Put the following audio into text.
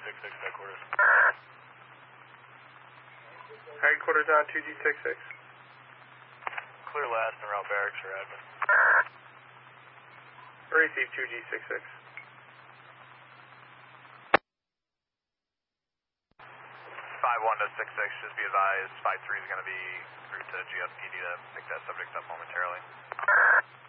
2G66 headquarters. Headquarters on 2G66. Clear last and route barracks for admin. Receive 2G66. 5-1 to 6-6, just be advised, 5-3 is going to be route to GSPD to pick that subject up momentarily.